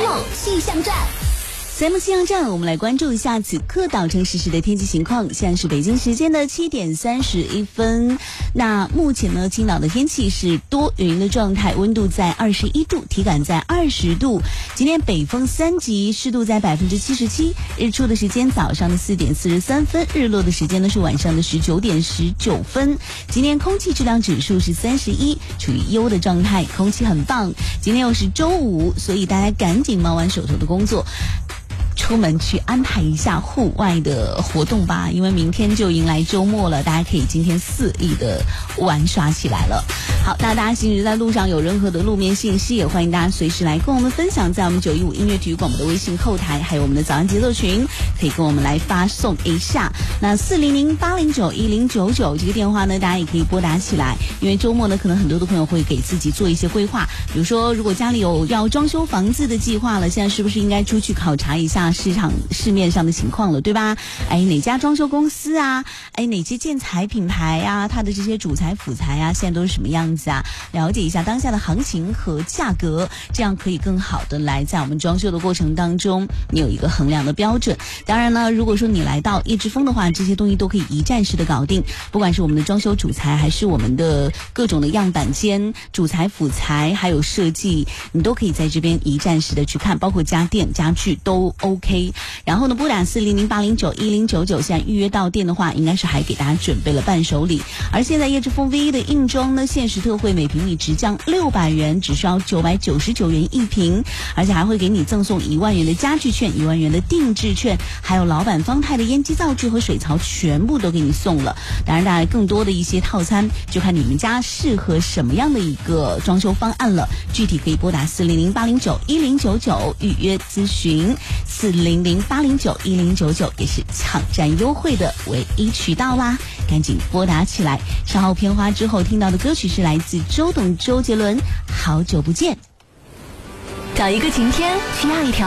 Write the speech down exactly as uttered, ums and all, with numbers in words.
M 气象站。 C M 气象站，我们来关注一下此刻岛城实时的天气情况。现在是北京时间的七点三十一分。那目前呢，青岛的天气是多云的状态，温度在二十一度，体感在二十度。今天北风三级，湿度在百分之七十七。日出的时间早上的四点四十三分，日落的时间呢是晚上的十九点十九分。今天空气质量指数是三十一，处于优的状态，空气很棒。今天又是周五，所以大家赶紧忙完手头的工作，出门去安排一下户外的活动吧，因为明天就迎来周末了，大家可以今天肆意的玩耍起来了。好，那大家行驶在路上有任何的路面信息，也欢迎大家随时来跟我们分享，在我们九一五音乐体育广播的微信后台，还有我们的早安节奏群，可以跟我们来发送一下。那四零零八零九一零九九这个电话呢，大家也可以拨打起来，因为周末呢，可能很多的朋友会给自己做一些规划，比如说如果家里有要装修房子的计划了，现在是不是应该出去考察一下市场市面上的情况了，对吧？哎，哪家装修公司啊？哎，哪些建材品牌啊？它的这些主材辅材啊，现在都是什么样子啊？了解一下当下的行情和价格，这样可以更好的来在我们装修的过程当中，你有一个衡量的标准。当然呢，如果说你来到叶之峰的话，这些东西都可以一站式的搞定，不管是我们的装修主材，还是我们的各种的样板间、主材辅材，还有设计，你都可以在这边一站式的去看，包括家电、家具都 OK。然后呢，拨打四零零八零九一零九九，现在预约到店的话，应该是还给大家准备了伴手礼。而现在叶之峰 V 一的硬装呢，限时特惠，每平米直降六百元，只需要九百九十九元一平，而且还会给你赠送一万元的家具券、一万元的定制券，还有老板方太的烟机灶具和水槽，全部都给你送了。当然，大家更多的一些套餐，就看你们家适合什么样的一个装修方案了。具体可以拨打四零零八零九一零九九预约咨询，四零零八零九一零九九也是抢占优惠的唯一渠道啦，赶紧拨打起来。稍后片花之后听到的歌曲是来自周董周杰伦《好久不见》。 找一个晴天需要一条